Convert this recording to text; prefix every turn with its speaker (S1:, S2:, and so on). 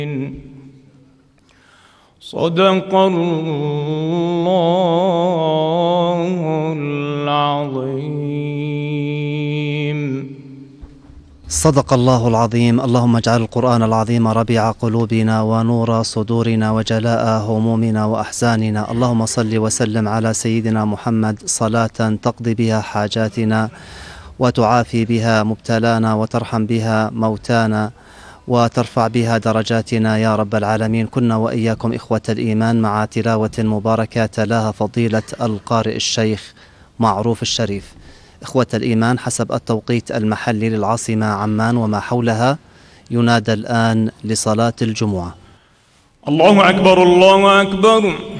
S1: صدق الله العظيم.
S2: صدق الله العظيم. اللهم اجعل القرآن العظيم ربيع قلوبنا ونور صدورنا وجلاء همومنا وأحزاننا. اللهم صل وسلم على سيدنا محمد صلاة تقضي بها حاجاتنا وتعافي بها مبتلانا وترحم بها موتانا وترفع بها درجاتنا يا رب العالمين. كنا وإياكم إخوة الإيمان مع تلاوة مباركة تلاها فضيلة القارئ الشيخ معروف الشريف. إخوة الإيمان، حسب التوقيت المحلي للعاصمة عمان وما حولها ينادى الآن لصلاة الجمعة.
S1: الله أكبر الله أكبر.